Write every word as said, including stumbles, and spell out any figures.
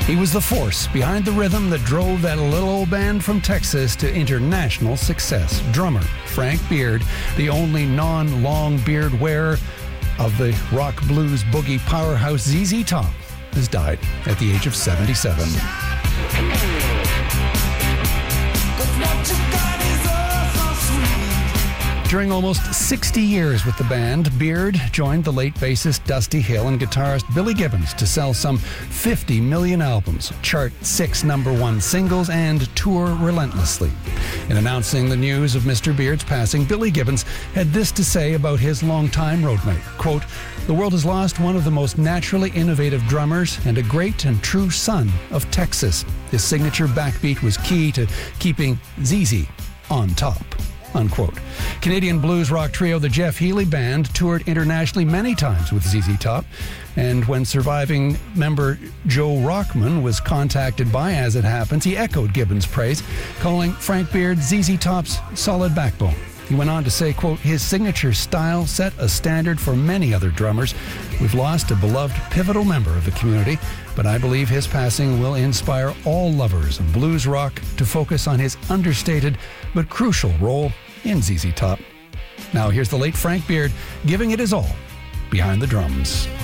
He was the force behind the rhythm that drove that little old band from Texas to international success. Drummer Frank Beard, the only non-long beard wearer of the rock blues boogie powerhouse Z Z Top, has died at the age of seventy-seven. During almost sixty years with the band, Beard joined the late bassist Dusty Hill and guitarist Billy Gibbons to sell some fifty million albums, chart six number one singles, and tour relentlessly. In announcing the news of Mister Beard's passing, Billy Gibbons had this to say about his longtime roadmate, quote, "The world has lost one of the most naturally innovative drummers and a great and true son of Texas. His signature backbeat was key to keeping Z Z on top." Unquote. Canadian blues rock trio the Jeff Healey Band toured internationally many times with Z Z Top, and when surviving member Joe Rockman was contacted by As It Happens, he echoed Gibbons' praise, calling Frank Beard Z Z Top's solid backbone. He went on to say, quote, "His signature style set a standard for many other drummers. We've lost a beloved pivotal member of the community, but I believe his passing will inspire all lovers of blues rock to focus on his understated but crucial role in Z Z Top." Now here's the late Frank Beard giving it his all behind the drums.